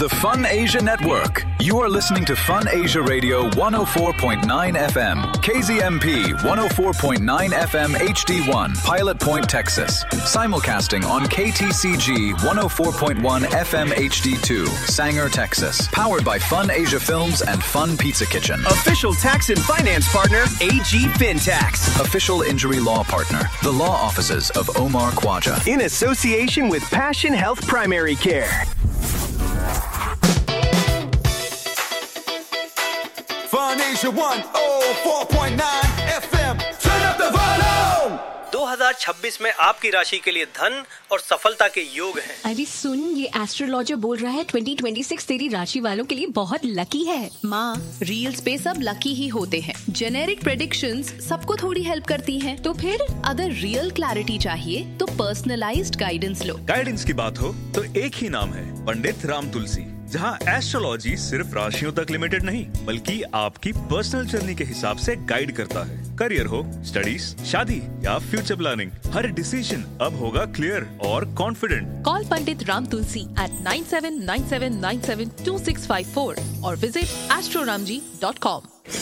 the Fun Asia Network. You are listening to Fun Asia Radio 104.9 FM, KZMP 104.9 FM HD1, Pilot Point, Texas. Simulcasting on KTCG 104.1 FM HD2, Sanger, Texas. Powered by Fun Asia Films and Fun Pizza Kitchen. Official tax and finance partner, AG FinTax. Official injury law partner, the law offices of Omar Khwaja. In association with Passion Health Primary Care. Fun Asia 104.9 FM. Turn up the volume. 2026 में आपकी राशि के लिए धन और सफलता के योग हैं। अरे सुन, ये एस्ट्रोलॉजर बोल रहा है 2026 तेरी राशि वालों के लिए बहुत लकी है। माँ, रील्स पे सब लकी ही होते हैं। जेनेरिक प्रेडिक्शंस सबको थोड़ी हेल्प करती हैं। तो फिर अगर रियल क्लैरिटी चाहिए तो पर्सनलाइज्ड गाइडेंस लो। गाइडेंस की बात हो तो एक ही नाम है, पंडित राम तुलसी, जहाँ एस्ट्रोलॉजी सिर्फ राशियों तक लिमिटेड नहीं बल्कि आपकी पर्सनल जर्नी के हिसाब से गाइड करता है। करियर हो, स्टडीज, शादी या फ्यूचर प्लानिंग, हर डिसीजन अब होगा क्लियर और confident. Call Pandit Ram Tulsi at 9797972654 और visit astroramji.com।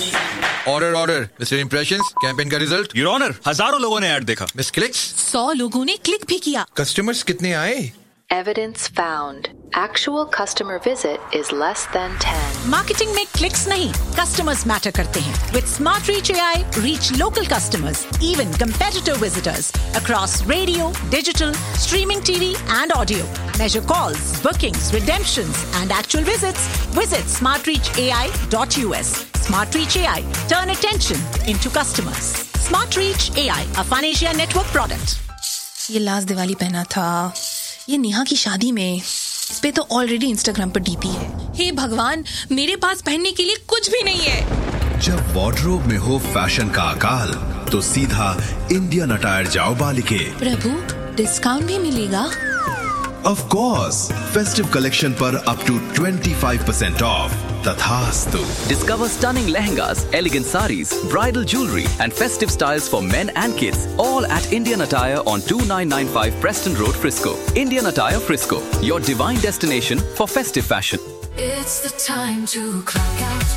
Order mister impressions, campaign का रिजल्ट। योर ऑनर, हजारों लोगों ने ऐड देखा। मिस क्लिक्स, 100 लोगों ने क्लिक भी किया। कस्टमर्स कितने आए? Evidence found. Actual customer visit is less than 10. Marketing में क्लिक्स नहीं, कस्टमर्स मैटर करते हैं. With Smart Reach AI, reach local customers, even competitor visitors across radio, digital, streaming TV and audio. Measure calls, bookings, redemptions and actual visits. Visit smartreachai.us. Smart Reach AI. Turn attention into customers. Smart Reach AI, a Fun Asia Network product. ये last Diwali पहना था, ये नेहा की शादी में, इस पे तो ऑलरेडी इंस्टाग्राम पर डीपी है। हे भगवान, मेरे पास पहनने के लिए कुछ भी नहीं है। जब वार्डरोब में हो फैशन का अकाल, तो सीधा इंडियन अटायर जाओ बालिके। प्रभु, डिस्काउंट भी मिलेगा? Of course, festive collection पर up to 25% off. तथास्तु। Discover stunning lehengas, elegant saris, bridal jewelry and festive styles for men and kids. All at Indian Attire on 2995 Preston Road, Frisco. Indian Attire Frisco, your divine destination for festive fashion. It's the time to clock out.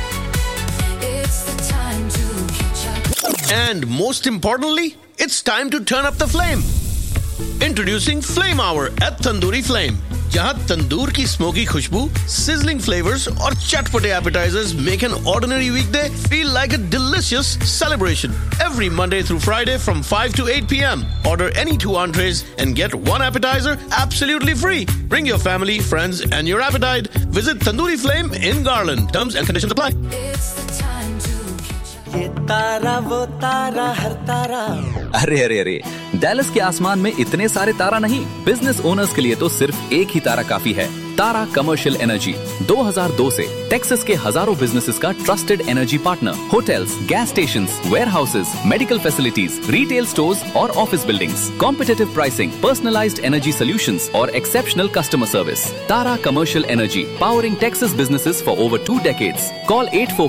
It's the time to catch up. And most importantly, it's time to turn up the flame. Introducing Flame Hour at Tandoori Flame, जहाँ तंदूर की smoky खुशबू, sizzling flavors और चटपटे appetizers make an ordinary weekday feel like a delicious celebration. Every Monday through Friday from 5 to 8 p.m. Order any 2 entrees and get 1 appetizer absolutely free. Bring your family, friends and your appetite. Visit Tandoori Flame in Garland. Terms and conditions apply. It's the time to ये तारा वो तारा हर तारा। अरे Dallas के आसमान में इतने सारे तारा नहीं, business owners के लिए तो सिर्फ एक ही तारा काफी है। तारा कमर्शियल एनर्जी 2002 से टेक्सास के हजारों बिजनेसेस का trusted energy partner. Hotels, gas stations, warehouses, medical facilities, retail stores और office buildings, competitive pricing, personalised energy solutions और exceptional customer service. Tara commercial energy, powering Texas businesses for over 2 decades. Call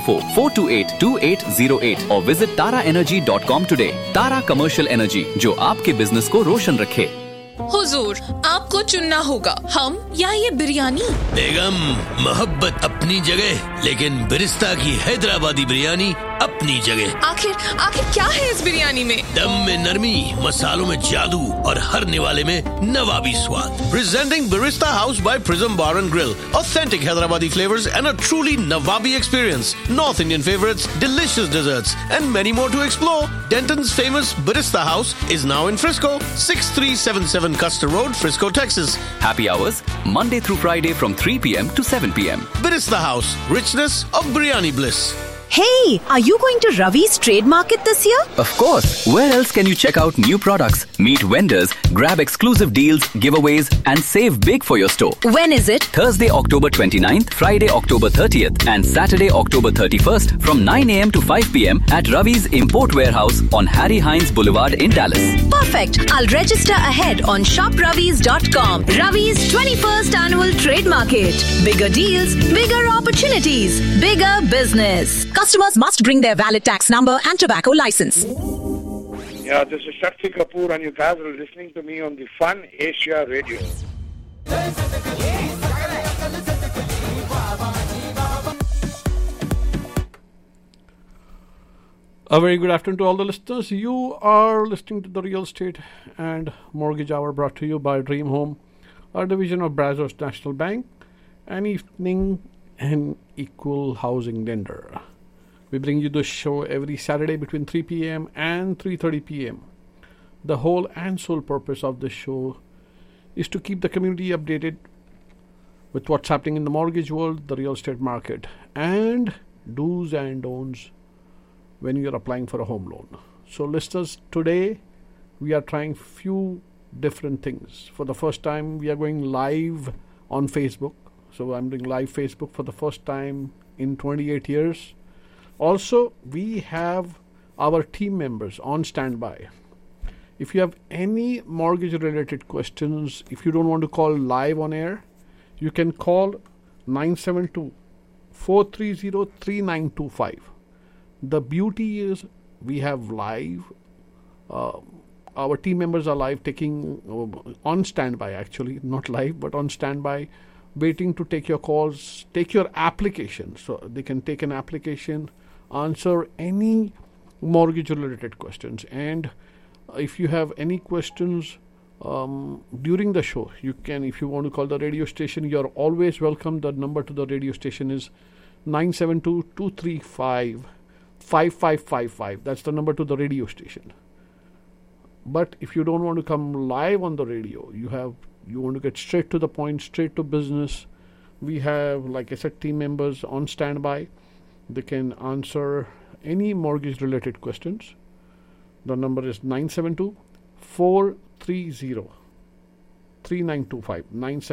844-428-2808 or visit taraenergy.com today. Tara commercial energy, जो आपके business को रोशन रखे। हुजूर, आपको चुनना होगा, हम या ये बिरयानी। बेगम, मोहब्बत अपनी जगह, लेकिन बिरिस्ता की हैदराबादी बिरयानी अपनी जगह। आखिर क्या है इस बिरयानी में? दम में नरमी, मसालों में जादू और हर निवाले में नवाबी स्वाद। Presenting Barista House by Prism Bar and Grill. Authentic Hyderabadi flavors and a truly Nawabi experience. North Indian favorites, delicious desserts and many more to explore. Denton's famous Barista House is now in Frisco. 6377 Custer Road, Frisco, Texas. Happy hours Monday through Friday from 3 p.m. to 7 p.m. Barista House, richness of biryani bliss. Hey, are you going to Ravi's Trade Market this year? Of course. Where else can you check out new products, meet vendors, grab exclusive deals, giveaways, and save big for your store? When is it? Thursday, October 29th, Friday, October 30th, and Saturday, October 31st from 9 a.m. to 5 p.m. at Ravi's Import Warehouse on Harry Hines Boulevard in Dallas. Perfect. I'll register ahead on shopravis.com. Ravi's 21st Annual Trade Market. Bigger deals, bigger opportunities, bigger business. Customers must bring their valid tax number and tobacco license. Yeah, this is Shakti Kapoor and you guys are listening to me on the Fun Asia Radio. A very good afternoon to all the listeners. You are listening to the Real Estate and Mortgage Hour brought to you by Dream Home, a division of Brazos National Bank, an evening and equal housing lender. We bring you this show every Saturday between 3 p.m. and 3:30 p.m. The whole and sole purpose of this show is to keep the community updated with what's happening in the mortgage world, the real estate market, and do's and don'ts when you're applying for a home loan. So listeners, today we are trying few different things. For the first time, we are going live on Facebook. So I'm doing live Facebook for the first time in 28 years. Also, we have our team members on standby. If you have any mortgage related questions, if you don't want to call live on air, you can call 972-430-3925. The beauty is we have live, our team members are live taking, on standby actually, not live, but on standby, waiting to take your calls, take your application. So they can take an application, answer any mortgage related questions. And if you have any questions during the show, you can, if you want to call the radio station, you're always welcome. The number to the radio station is 972-235-5555. That's the number to the radio station. But if you don't want to come live on the radio, you want to get straight to the point, straight to business, we have, like I said, team members on standby. They can answer any mortgage related questions. The number is 972-430-3925.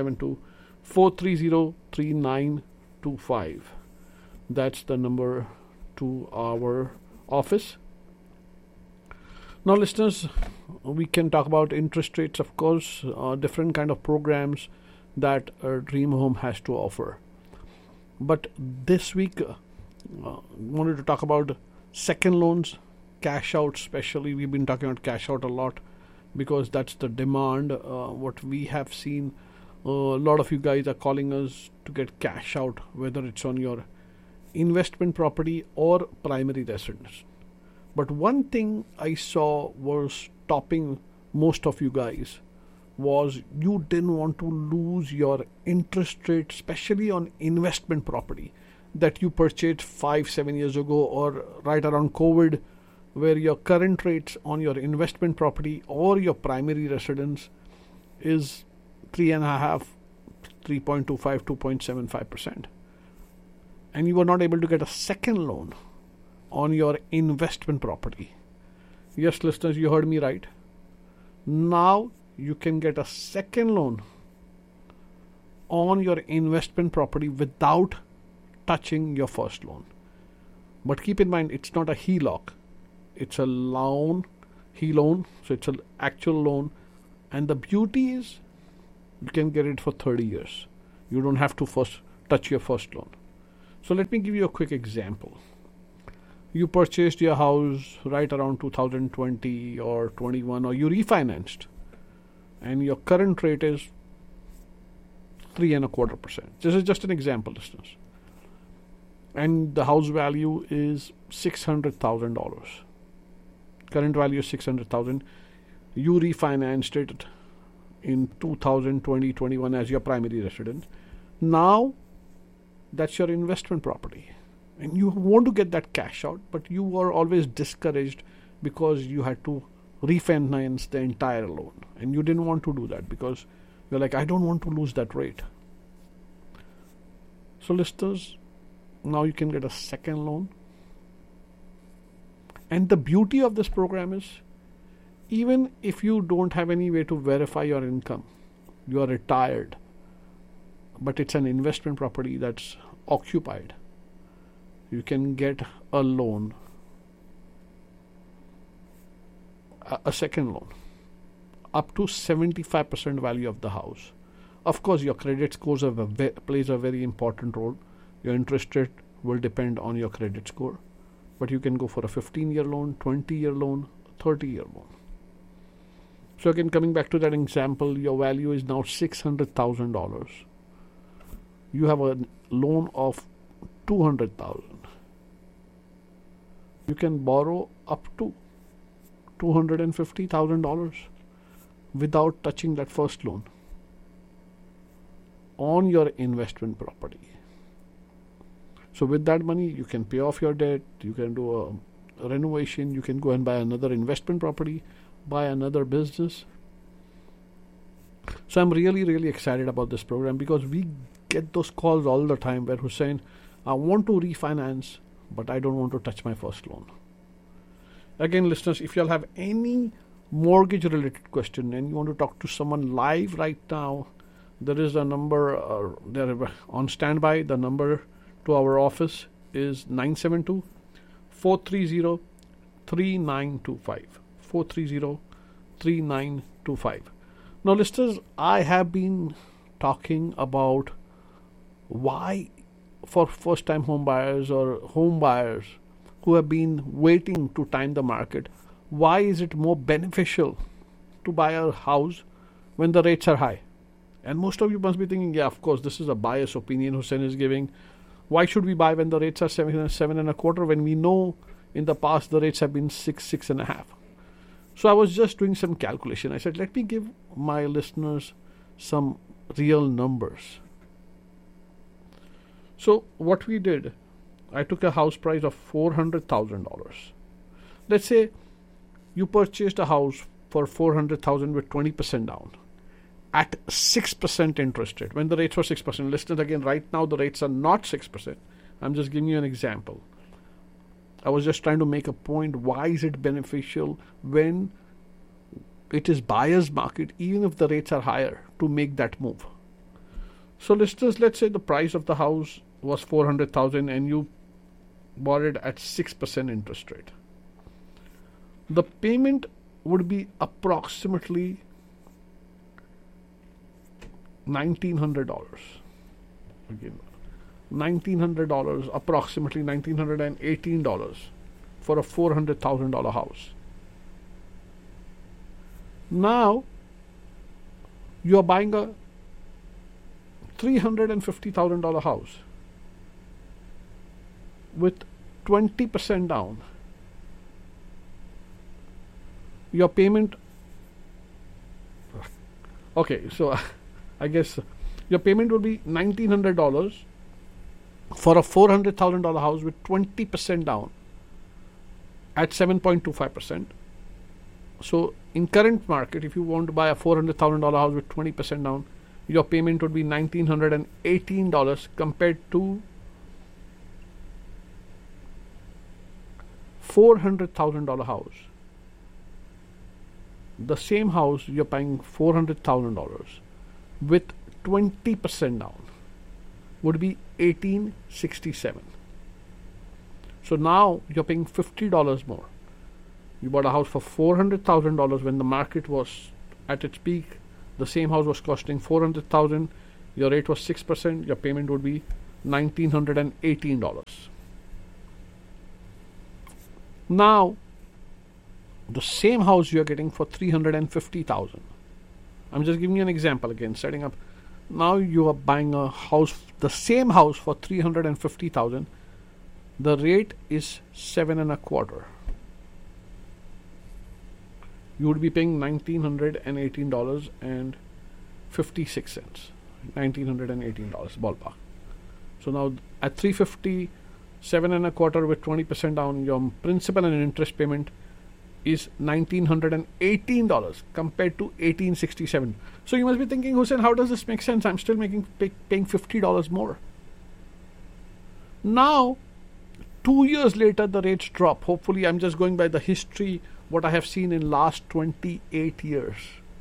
972-430-3925. That's the number to our office. Now, listeners, we can talk about interest rates, of course, different kind of programs that Dream Home has to offer. But this week, wanted to talk about second loans, cash out especially. We've been talking about cash out a lot because that's the demand. What we have seen, a lot of you guys are calling us to get cash out, whether it's on your investment property or primary residence. But one thing I saw was stopping most of you guys was you didn't want to lose your interest rate, especially on investment property that you purchased 5-7 years ago or right around COVID, where your current rates on your investment property or your primary residence is 3.5%, 3.25%, 2.75%. And you were not able to get a second loan on your investment property. Yes, listeners, you heard me right. Now you can get a second loan on your investment property without touching your first loan. But keep in mind, it's not a HELOC. It's a loan, HELOAN, so it's an actual loan. And the beauty is you can get it for 30 years. You don't have to first touch your first loan. So let me give you a quick example. You purchased your house right around 2020 or 21, or you refinanced, and your current rate is 3.25%. This is just an example, listeners. And the house value is $600,000. Current value is $600,000. You refinanced it in 2020-21 as your primary residence. Now, that's your investment property. And you want to get that cash out, but you were always discouraged because you had to refinance the entire loan. And you didn't want to do that because you're like, I don't want to lose that rate. So listeners, now you can get a second loan. And the beauty of this program is, even if you don't have any way to verify your income, you are retired, but it's an investment property that's occupied, you can get a loan, a second loan, up to 75% value of the house. Of course, your credit scores plays a very important role. Your interest rate will depend on your credit score. But you can go for a 15-year loan, 20-year loan, 30-year loan. So again, coming back to that example, your value is now $600,000. You have a loan of $200,000. you can borrow up to $250,000 without touching that first loan on your investment property. So with that money, you can pay off your debt, you can do a renovation, you can go and buy another investment property, buy another business. So I'm really, really excited about this program because we get those calls all the time where Hussein, I want to refinance, but I don't want to touch my first loan. Again, listeners, if you all have any mortgage related question and you want to talk to someone live right now, there is a number there on standby. The number to our office is 972-430-3925. 430-3925. Now, listeners, I have been talking about why for first-time home buyers or home buyers who have been waiting to time the market, why is it more beneficial to buy a house when the rates are high? And most of you must be thinking, yeah, of course, this is a biased opinion Hussein is giving. Why should we buy when the rates are 7.25 when we know in the past the rates have been 6.5? So I was just doing some calculation. I said, let me give my listeners some real numbers. So what we did, I took a house price of $400,000. Let's say you purchased a house for $400,000 with 20% down at 6% interest rate when the rates were 6%. Listen again, right now the rates are not 6%. I'm just giving you an example. I was just trying to make a point. Why is it beneficial when it is buyer's market, even if the rates are higher, to make that move? So listeners, let's say the price of the house was $400,000 and you bought it at 6% interest rate. The payment would be approximately $1,900. Again, $1,900, approximately $1,918 for a $400,000 house. Now you are buying a $350,000 house with 20% down. Your payment, okay, so I guess your payment will be $1,900 for a $400,000 house with 20% down at 7.25%. So in current market, if you want to buy a $400,000 house with 20% down, your payment would be $1,918 compared to $400,000 house. The same house you're paying $400,000 with 20% down would be $1,867. So now you're paying $50 more. You bought a house for $400,000 when the market was at its peak. The same house was costing $400,000. Your rate was 6%. Your payment would be $1,918. Now, the same house you're getting for $350,000. I'm just giving you an example again, setting up. Now you are buying a house, the same house for $350,000. The rate is 7.25. You would be paying $1,918.56. $1,918 ballpark. So now at $350, 7.25 with 20% down, your principal and interest payment is $1,918 compared to $1,867. So you must be thinking, Hussein, how does this make sense? I'm still paying $50 more. Now, 2 years later, the rates drop. Hopefully, I'm just going by the history, what I have seen in last 28 years.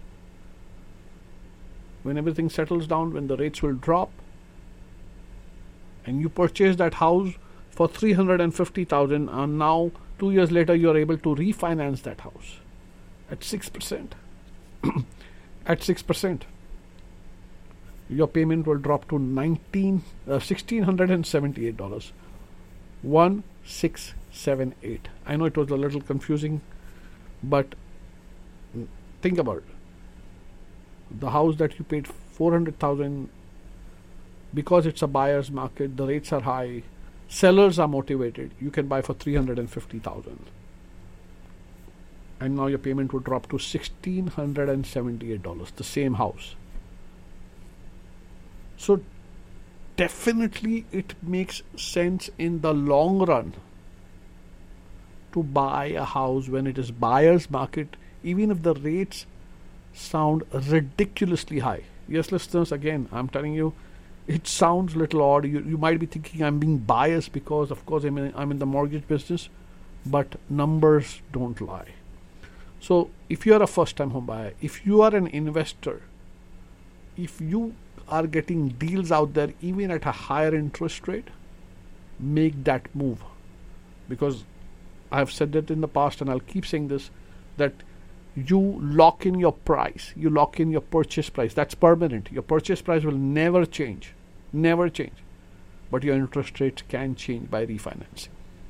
When everything settles down, when the rates will drop, and you purchase that house for $350,000, and now 2 years later you are able to refinance that house at 6%. At 6%, your payment will drop to $1,678. 1,678. I know it was a little confusing, but think about it. The house that you paid $400,000, because it's a buyer's market, the rates are high, Sellers are motivated. You can buy for $350,000. And now your payment would drop to $1,678, the same house. So definitely it makes sense in the long run to buy a house when it is buyer's market, even if the rates sound ridiculously high. Yes, listeners, again, I'm telling you, it sounds a little odd. You might be thinking I'm being biased because, of course, I'm in the mortgage business, but numbers don't lie. So if you are a first-time home buyer, if you are an investor, if you are getting deals out there even at a higher interest rate, make that move. Because I've said that in the past and I'll keep saying this, that you lock in your price, you lock in your purchase price. That's permanent. Your purchase price will never change. Never change. But your interest rates can change by refinancing.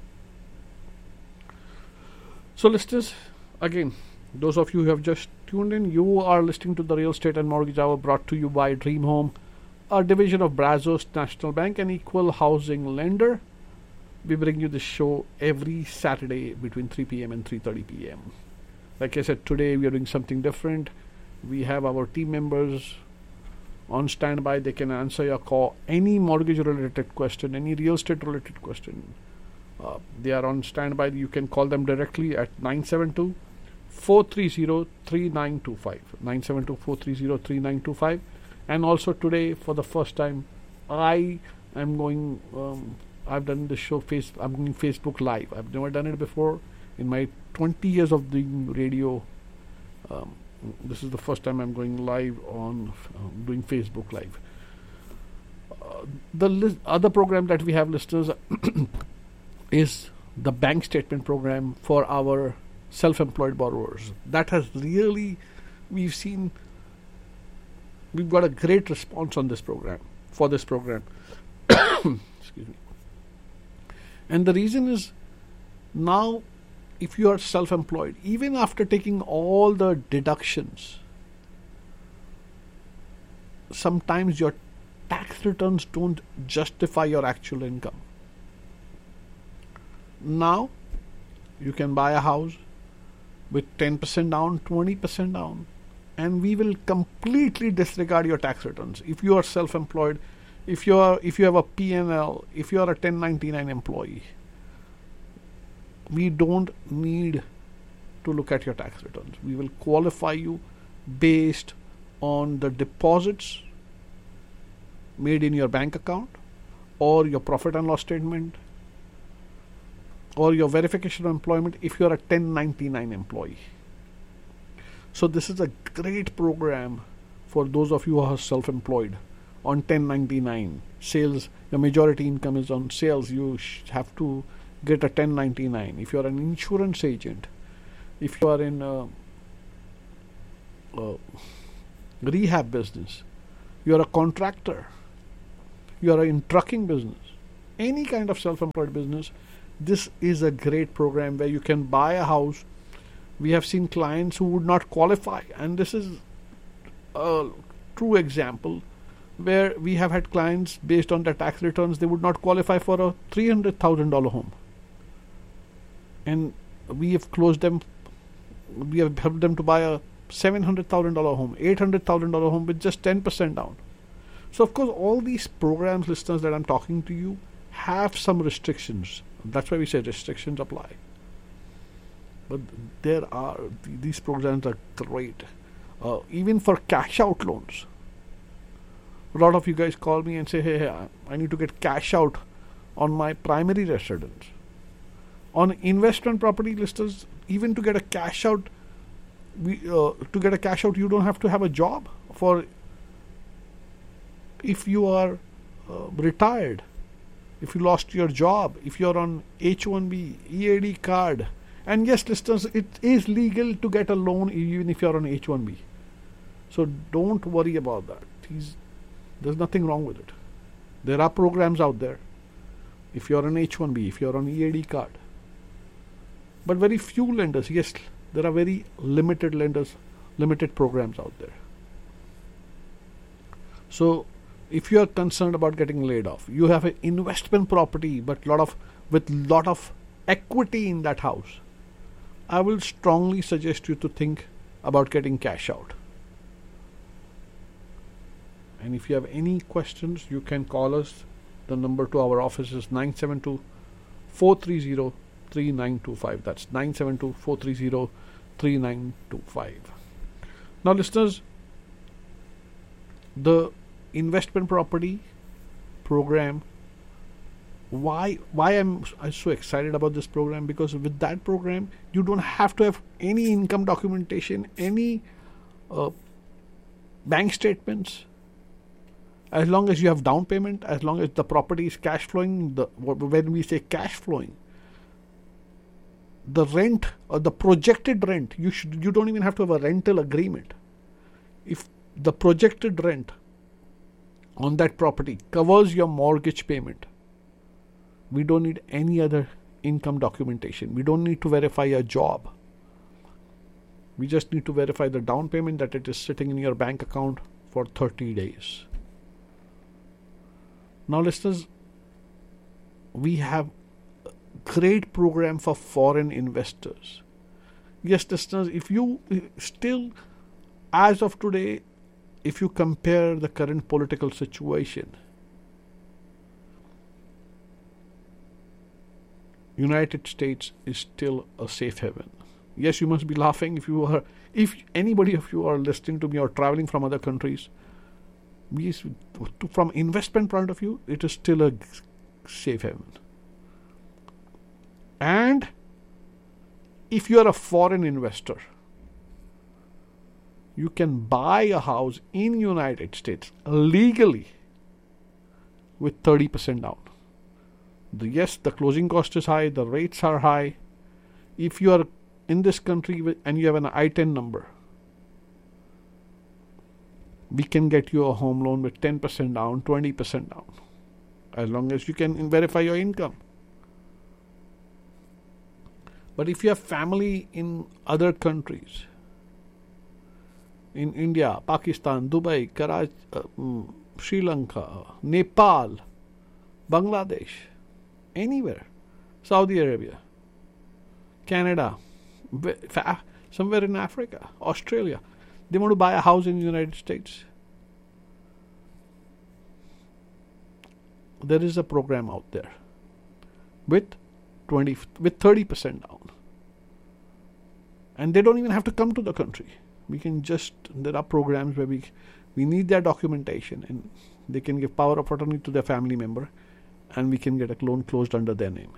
So listeners, again, those of you who have just tuned in, you are listening to the Real Estate and Mortgage Hour, brought to you by Dream Home, a division of Brazos National Bank, an equal housing lender. We bring you this show every Saturday between 3 p.m. and 3:30 p.m. Like I said, today we are doing something different. We have our team members on standby. They can answer your call, any mortgage related question, any real estate related question. They are on standby. You can call them directly at 972-430-3925. 972-430-3925. And also today, for the first time, I am going, I've done the show, I'm doing Facebook Live. I've never done it before. In my 20 years of doing radio, this is the first time I'm going live on doing Facebook Live. The other program that we have, listeners, is the bank statement program for our self-employed borrowers. That has really, we've got a great response on this program, for this program. Excuse me. And the reason is, now if you are self-employed, even after taking all the deductions, sometimes your tax returns don't justify your actual income. Now you can buy a house with 10% down, 20% down, and we will completely disregard your tax returns. If you are self-employed, if you have a P&L, if you are a 1099 employee, we don't need to look at your tax returns. We will qualify you based on the deposits made in your bank account, or your profit and loss statement, or your verification of employment if you are a 1099 employee. So this is a great program for those of you who are self-employed on 1099 sales. Your majority income is on sales. You have to get a 1099. If you are an insurance agent, if you are in a rehab business, you are a contractor, you are in trucking business, any kind of self-employed business, this is a great program where you can buy a house. We have seen clients who would not qualify, and this is a true example where we have had clients, based on their tax returns, they would not qualify for a $300,000 home. And we have closed them, we have helped them to buy a $700,000 home, $800,000 home with just 10% down. So of course all these programs, listeners, that I'm talking to you have some restrictions. That's why we say restrictions apply. But these programs are great. Even for cash out loans. A lot of you guys call me and say, hey, I need to get cash out on my primary residence. On investment property, listeners, even to get a cash out, you don't have to have a job. For if you are retired, if you lost your job, if you're on H1B, EAD card, and yes, listeners, it is legal to get a loan even if you're on H1B. So don't worry about that. There's nothing wrong with it. There are programs out there. If you're on H1B, if you're on EAD card. But very few lenders, yes, there are very limited lenders, limited programs out there. So if you are concerned about getting laid off, you have an investment property but with lot of equity in that house, I will strongly suggest you to think about getting cash out. And if you have any questions, you can call us. The number to our office is 972-430-3925. That's 972-430-3925. Now, listeners, the investment property program, why I'm so excited about this program, because with that program you don't have to have any income documentation, any bank statements. As long as you have down payment, as long as the property is cash flowing, when we say cash flowing, the rent or the projected rent, you don't even have to have a rental agreement. If the projected rent on that property covers your mortgage payment, we don't need any other income documentation. We don't need to verify a job. We just need to verify the down payment, that it is sitting in your bank account for 30 days. Now, listeners, we have a great program for foreign investors. Yes, listeners, if you still, as of today, if you compare the current political situation, United States is still a safe haven. Yes, you must be laughing if anybody of you are listening to me or traveling from other countries. From investment point of view, it is still a safe haven. And if you are a foreign investor, you can buy a house in United States legally with 30% down. Yes, the closing cost is high, the rates are high. If you are in this country and you have an I-10 number, we can get you a home loan with 10% down, 20% down, as long as you can verify your income. But if you have family in other countries, in India, Pakistan, Dubai, Karachi, Sri Lanka, Nepal, Bangladesh, anywhere, Saudi Arabia, Canada, somewhere in Africa, Australia, they want to buy a house in the United States, there is a program out there with 30% down, and they don't even have to come to the country. There are programs where we need their documentation, and they can give power of attorney to their family member, and we can get a loan closed under their name.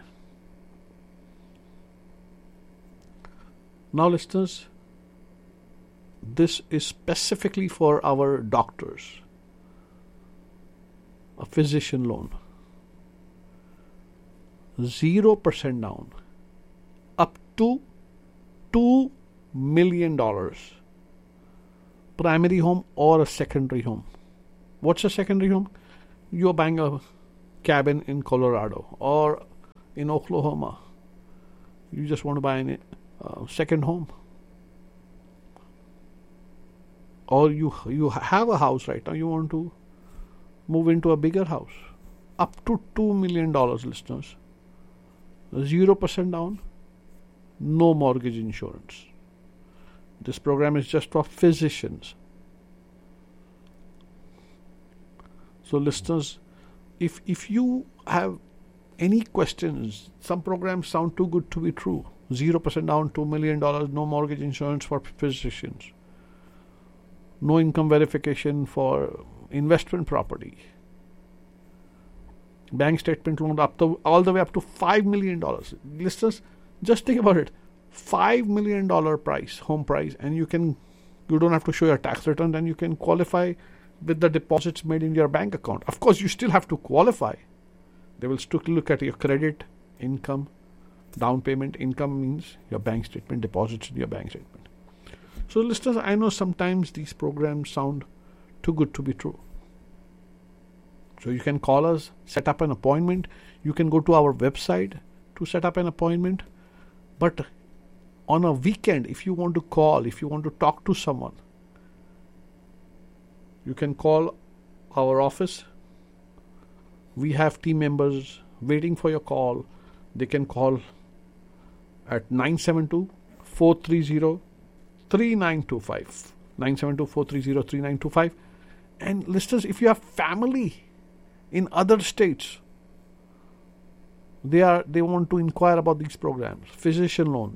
Now, listeners, this is specifically for our doctors, a physician loan, 0% down, up to $2 million, primary home or a secondary home. What's a secondary home? You're buying a cabin in Colorado or in Oklahoma. You just want to buy a second home. Or you have a house right now, you want to move into a bigger house. Up to $2 million, listeners. 0% down, no mortgage insurance. This program is just for physicians. So, listeners, if you have any questions, some programs sound too good to be true. 0% down, $2 million, no mortgage insurance for physicians. No income verification for investment property. Bank statement loan all the way up to $5 million. Listeners, just think about it. $5 million home price, and you don't have to show your tax return, and you can qualify with the deposits made in your bank account. Of course, you still have to qualify. They will strictly look at your credit, income, down payment. Income means your bank statement, deposits in your bank statement. So, listeners, I know sometimes these programs sound too good to be true. So you can call us, set up an appointment. You can go to our website to set up an appointment. But on a weekend, if you want to call, if you want to talk to someone, you can call our office. We have team members waiting for your call. They can call at 972-430-3925. 972-430-3925. And listeners, if you have family in other states, they want to inquire about these programs. Physician loans,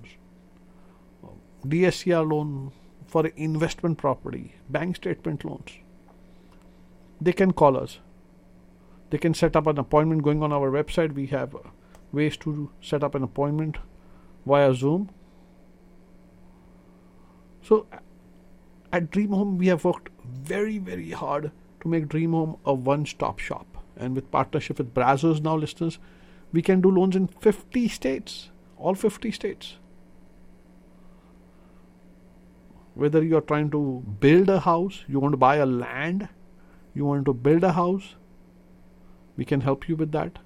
DSCR loan for investment property, bank statement loans. They can call us. They can set up an appointment. Going on our website, we have ways to set up an appointment via Zoom. So at Dream Home, we have worked very, very hard to make Dream Home a one-stop shop. And with partnership with Brazos now, listeners, we can do loans in 50 states, all 50 states. Whether you are trying to build a house, you want to buy a land, you want to build a house, we can help you with that.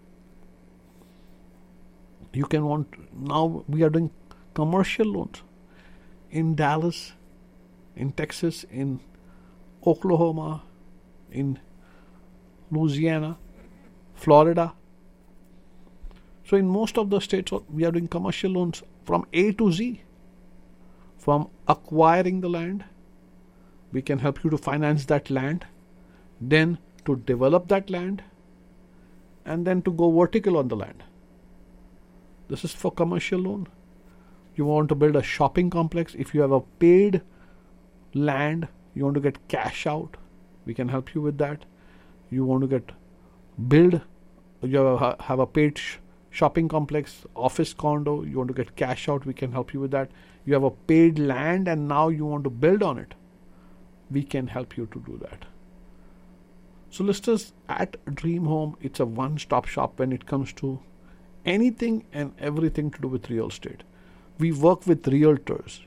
Now we are doing commercial loans in Dallas, in Texas, in Oklahoma, in Louisiana, Florida. So in most of the states, we are doing commercial loans from A to Z. From acquiring the land, we can help you to finance that land, then to develop that land, and then to go vertical on the land. This is for commercial loan. You want to build a shopping complex. If you have a paid land, you want to get cash out, we can help you with that. You want to have a paid shopping complex, office condo, you want to get cash out, we can help you with that. You have a paid land and now you want to build on it, we can help you to do that. So listeners, at Dream Home, it's a one-stop shop when it comes to anything and everything to do with real estate. We work with realtors.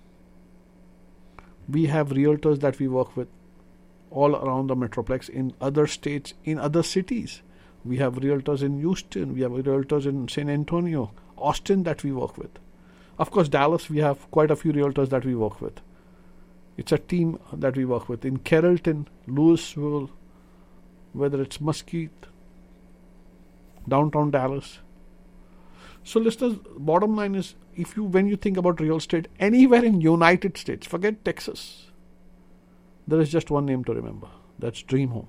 We have realtors that we work with all around the Metroplex, in other states, in other cities. We have realtors in Houston, we have realtors in San Antonio, Austin that we work with. Of course, Dallas, we have quite a few realtors that we work with. It's a team that we work with in Carrollton, Louisville, whether it's Mesquite, downtown Dallas. So listeners, bottom line is, when you think about real estate anywhere in United States, forget Texas, there is just one name to remember. That's Dream Home.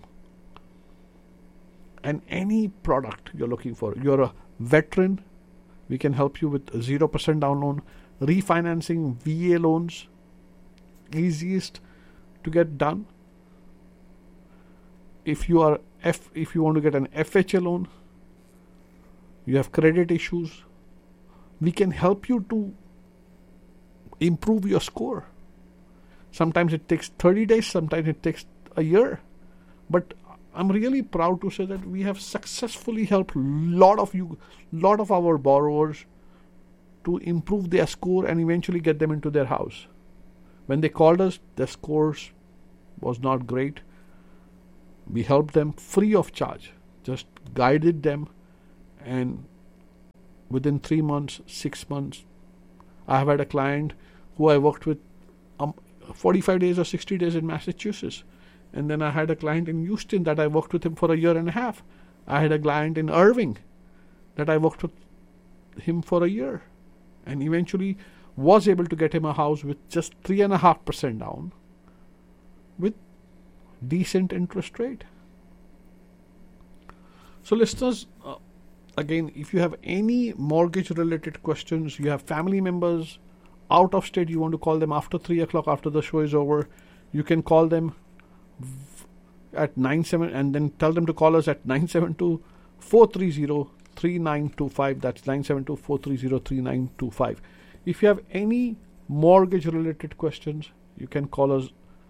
And any product you're looking for, you're a veteran, we can help you with 0% down loan, refinancing, VA loans, easiest to get done. If you want to get an FHA loan, you have credit issues, we can help you to improve your score. Sometimes it takes 30 days, sometimes it takes a year. But I'm really proud to say that we have successfully helped lot of our borrowers to improve their score and eventually get them into their house. When they called us, their scores was not great. We helped them free of charge, just guided them, and within 3 months, 6 months, I have had a client who I worked with 45 days or 60 days in Massachusetts. And then I had a client in Houston that I worked with him for a year and a half. I had a client in Irving that I worked with him for a year. And eventually was able to get him a house with just 3.5% down with decent interest rate. So listeners, again, if you have any mortgage related questions, you have family members out of state, you want to call them after 3 o'clock, after the show is over, you can call them at 97 and then tell them to call us at 972-430-3925. That's 972-430-3925. If you have any mortgage related questions, you can call us.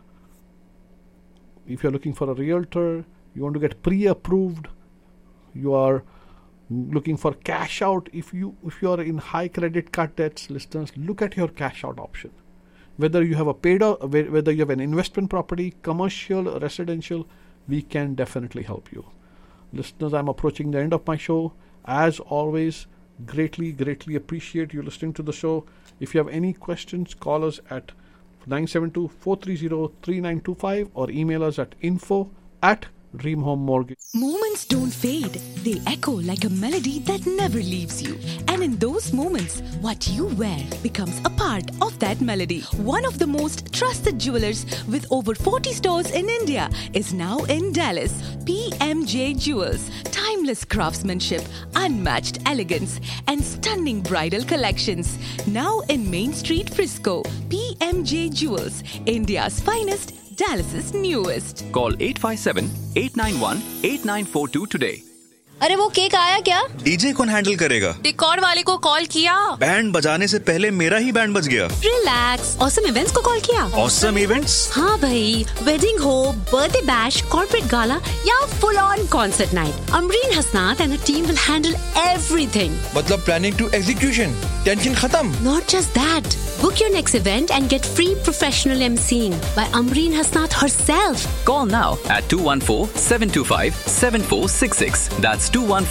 If you're looking for a realtor, you want to get pre-approved, you are looking for cash out, if you are in high credit card debts, listeners, look at your cash out option. Whether you have whether you have an investment property, commercial, residential, we can definitely help you. Listeners, I'm approaching the end of my show. As always, greatly appreciate you listening to the show. If you have any questions, call us at 972-430-3925 or email us at info@dreamhome.com. Dream Home Mortgage. Moments don't fade. They echo like a melody that never leaves you. And in those moments, what you wear becomes a part of that melody. One of the most trusted jewelers with over 40 stores in India is now in Dallas. PMJ Jewels. Timeless craftsmanship, unmatched elegance, and stunning bridal collections. Now in Main Street, Frisco. PMJ Jewels. India's finest. Dallas's newest. Call 857-891-8942 today. अरे वो cake आया क्या? DJ कौन handle करेगा? Decor वाले को call किया. Band बजाने से पहले मेरा ही बैंड बज गया. रिलैक्स. ऑसम इवेंट्स को कॉल किया. Awesome events? हाँ भाई, वेडिंग हो, बर्थडे बैश, कॉर्पोरेट गाला या full on concert night. Amreen Hasnat and the team will handle everything. मतलब प्लानिंग टू एग्जीक्यूशन. टेंशन खत्म. Not just that. Book your next event and get free professional emceeing by Amreen Hasnat herself. Call now at 214-725-7466. That's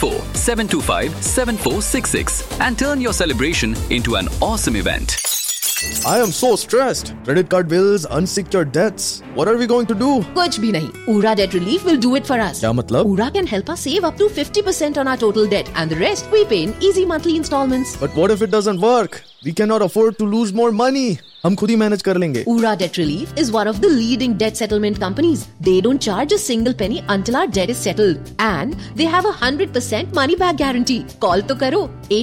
214-725-7466 and turn your celebration into an awesome event. I am so stressed. Credit card bills, unsecured debts. What are we going to do? कुछ भी नहीं. Ura Debt Relief will do it for us. क्या मतलब? Ura can help us save up to 50% on our total debt, and the rest we pay in easy monthly installments. But what if it doesn't work? We cannot afford to lose more money. हम खुद ही manage कर लेंगे. Ura Debt Relief is one of the leading debt settlement companies. They don't charge a single penny until our debt is settled, and they have a 100% money back guarantee. Call तो करो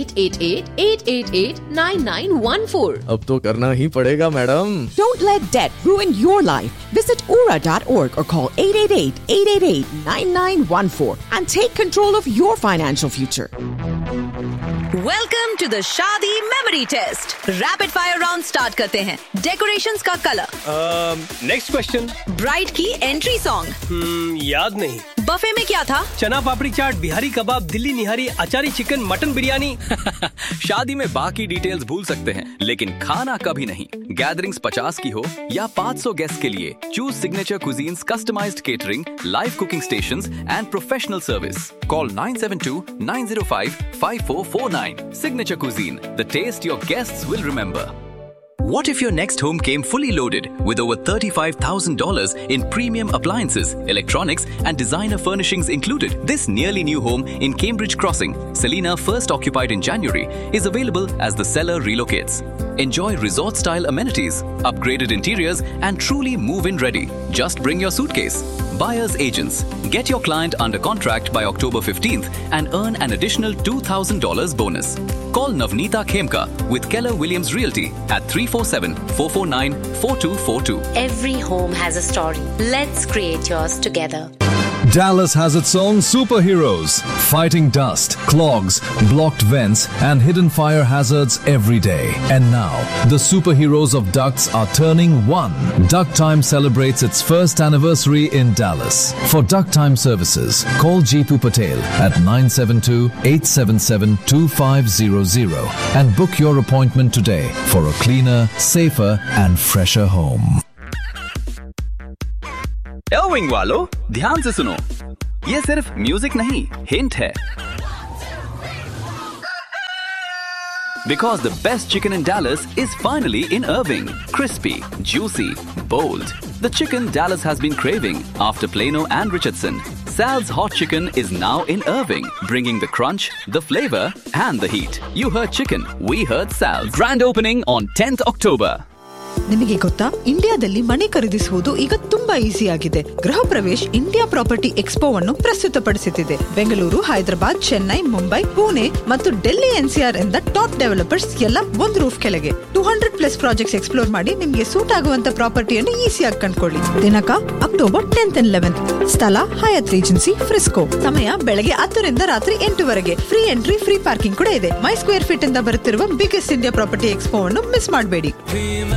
888-888-9914. अब तो करना ही पड़ेगा, madam. Don't let debt ruin your life. Visit ura.org or call 888-888-9914 and take control of your financial future. Welcome to the शादी memory test. Rapid fire round start करते हैं. Decorations का color. Next question. Bride की entry song. याद नहीं. Buffet में क्या था? चना पापड़ी चाट, बिहारी कबाब, दिल्ली निहारी, अचारी चिकन, मटन बिरयानी. शादी में बाकी डिटेल्स भूल सकते हैं, लेकिन खाना कभी नहीं. गैदरिंग्स 50 की हो या 500 गेस्ट के लिए, choose signature cuisines, customised catering, live cooking stations and professional service. Call 972-905-5449. Signature Cuisine, the taste your guests will remember. What if your next home came fully loaded with over $35,000 in premium appliances, electronics and designer furnishings included? This nearly new home in Cambridge Crossing, Selina, first occupied in January, is available as the seller relocates. Enjoy resort-style amenities, upgraded interiors and truly move-in ready. Just bring your suitcase. Buyer's agents. Get your client under contract by October 15th and earn an additional $2,000 bonus. Call Navneeta Khemka with Keller Williams Realty at 347-449-4242. Every home has a story. Let's create yours together. Dallas has its own superheroes, fighting dust, clogs, blocked vents, and hidden fire hazards every day. And now, the superheroes of ducts are turning one. Duct Time celebrates its first anniversary in Dallas. For Duct Time services, call Jeetu Patel at 972-877-2500 and book your appointment today for a cleaner, safer, and fresher home. Irving वालों, ध्यान से सुनो. ये सिर्फ music नहीं, hint है. Because the best chicken in Dallas is finally in Irving. Crispy, juicy, bold. The chicken Dallas has been craving after Plano and Richardson. Sal's Hot Chicken is now in Irving, bringing the crunch, the flavor, and the heat. You heard chicken, we heard Sal's. Grand opening on 10th October. ನಿಮಗೆ ಗೊತ್ತಾ, ಇಂಡಿಯಾದಲ್ಲಿ ಮನೆ ಖರೀದಿಸುವುದು ಈಗ ತುಂಬಾ easy ಆಗಿದೆ. ಗೃಹ Pravesh India property ಎಕ್ಸ್ಪೋವನ್ನು ಪ್ರಸ್ತುತಪಡಿಸುತ್ತಿದೆ. Bengaluru, Hyderabad, Chennai, Mumbai, Pune ಮತ್ತು ಡೆಲ್ಲಿ NCR ಇಂದ ಟಾಪ್ ಡೆವಲಪರ್ಸ್ ಎಲ್ಲ ಒಂದು ರೂಫ್ ಕೆಳಗೆ 200+ ಪ್ರಾಜೆಕ್ಟ್ಸ್ ಎಕ್ಸ್ಪ್ಲೋರ್ ಮಾಡಿ ನಿಮಗೆ ಸೂಟ್ ಆಗುವಂತ ಪ್ರಾಪರ್ಟಿಯನ್ನು ಈಸಿಯಾಗಿ ಕಂಡುಕೊಳ್ಳಿ. ದಿನಾಂಕ ಅಕ್ಟೋಬರ್ 10th and 11th. ಸ್ಥಳ ಹಯಾತ್ ರಿಜೆನ್ಸಿ, ಫ್ರಿಸ್ಕೋ. ಸಮಯ ಬೆಳಗ್ಗೆ 10 ರಿಂದ ರಾತ್ರಿ 8ವರೆಗೆ. ಫ್ರೀ ಎಂಟ್ರಿ, ಫ್ರೀ ಪಾರ್ಕಿಂಗ್ ಕೂಡ ಇದೆ. ಮೈ ಸ್ಕ್ವೇರ್ ಫೀಟ್ ಇಂದ ಬರುತ್ತಿರುವ ಬಿಗ್ಗೆಸ್ಟ್ ಇಂಡಿಯಾ ಪ್ರಾಪರ್ಟಿ ಎಕ್ಸ್ಪೋವನ್ನು ಮಿಸ್ ಮಾಡಬೇಡಿ.